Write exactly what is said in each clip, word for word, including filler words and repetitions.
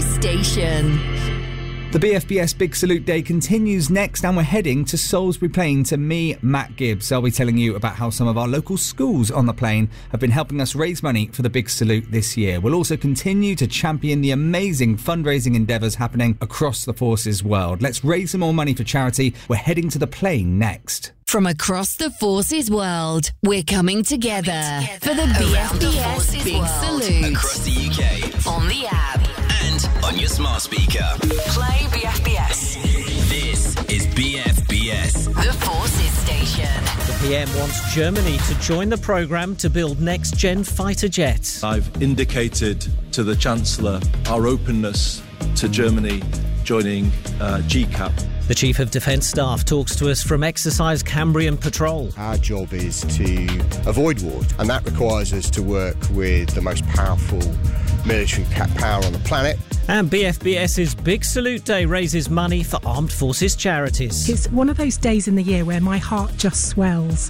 Station. The B F B S Big Salute Day continues next, and we're heading to Salisbury Plain to me, Matt Gibbs. I'll be telling you about how some of our local schools on the Plain have been helping us raise money for the Big Salute this year. We'll also continue to champion the amazing fundraising endeavours happening across the Forces world. Let's raise some more money for charity. We're heading to the Plain next. From across the Forces world, we're coming together, coming together. for the B F B S the Big world. Salute. Across the U K. On the app. And on your smart speaker. Play B F B S. This is B F B S. The Forces Station. The P M wants Germany to join the programme to build next-gen fighter jets. I've indicated to the Chancellor our openness to Germany joining uh, G CAP. The Chief of Defence Staff talks to us from Exercise Cambrian Patrol. Our job is to avoid war, and that requires us to work with the most powerful military power on the planet. And BFBS's Big Salute Day raises money for armed forces charities. It's one of those days in the year where my heart just swells.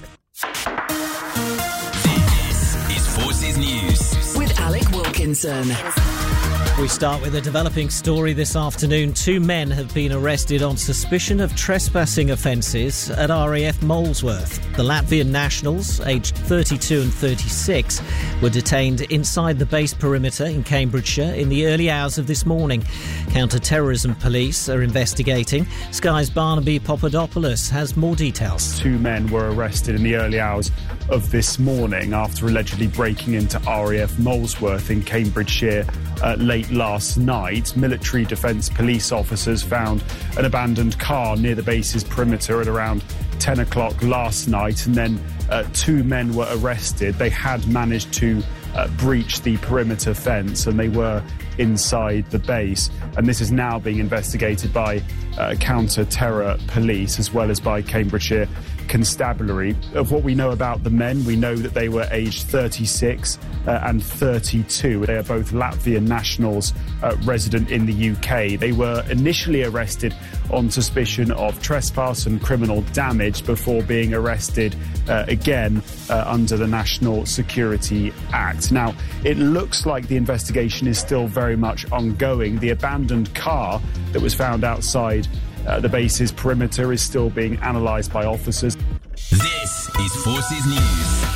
This is Forces News with Alec Wilkinson. We start with a developing story this afternoon. Two men have been arrested on suspicion of trespassing offences at R A F Molesworth. The Latvian nationals, aged thirty-two and thirty-six, were detained inside the base perimeter in Cambridgeshire in the early hours of this morning. Counter-terrorism police are investigating. Sky's Barnaby Papadopoulos has more details. Two men were arrested in the early hours of this morning after allegedly breaking into R A F Molesworth in Cambridgeshire uh, late last night. Military Defence police officers found an abandoned car near the base's perimeter at around ten o'clock last night, and then uh, two men were arrested. They had managed to uh, breach the perimeter fence, and they were inside the base, and this is now being investigated by uh, counter-terror police as well as by Cambridgeshire Constabulary. Of what we know about the men, we know that they were aged thirty-six uh, and thirty-two. They are both Latvian nationals uh, resident in the U K. They were initially arrested on suspicion of trespass and criminal damage before being arrested uh, again uh, under the National Security Act. Now, it looks like the investigation is still very much ongoing. The abandoned car that was found outside Uh, the base's perimeter is still being analysed by officers. This is Forces News.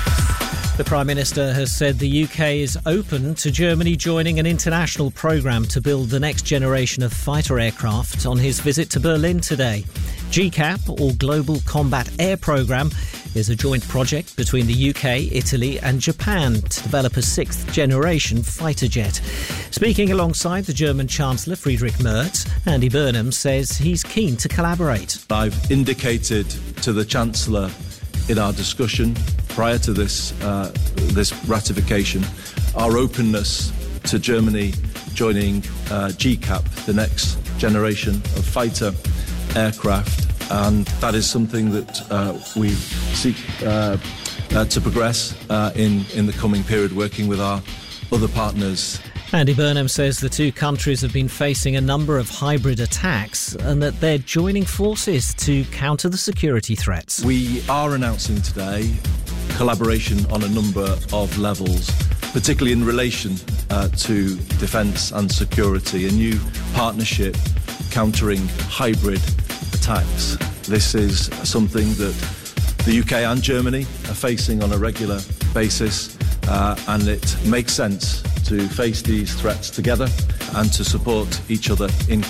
The Prime Minister has said the U K is open to Germany joining an international programme to build the next generation of fighter aircraft on his visit to Berlin today. G CAP, or Global Combat Air Programme, is a joint project between the U K, Italy and Japan to develop a sixth-generation fighter jet. Speaking alongside the German Chancellor Friedrich Merz, Andy Burnham says he's keen to collaborate. I've indicated to the Chancellor in our discussion prior to this uh, this ratification our openness to Germany joining uh, G CAP, the next generation of fighter aircraft, and that is something that uh, we seek uh, uh, to progress uh, in, in the coming period, working with our other partners. Andy Burnham says the two countries have been facing a number of hybrid attacks and that they're joining forces to counter the security threats. We are announcing today collaboration on a number of levels, particularly in relation uh, to defence and security, a new partnership countering hybrid attacks. This is something that the U K and Germany are facing on a regular basis, uh, and it makes sense to face these threats together and to support each other in